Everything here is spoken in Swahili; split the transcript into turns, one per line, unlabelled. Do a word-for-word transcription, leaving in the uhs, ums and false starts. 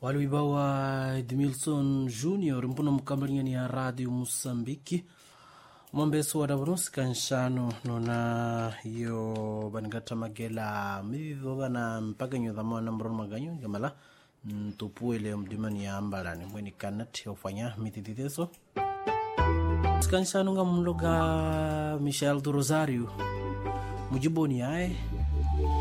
Waliwibawa Edmilson Junior mpuno mkambalingani ya Radio Mosambiki mwambeso wa dabunusi kanshano nona iyo banigata magela mivivo bana mpaka nyodhamo na mbrono maganyo ngamala ntupuele mdimani ya ambalani mweni kanati ufanya mititideso kanshano nga mloga Michel do Rosario mujiboni yae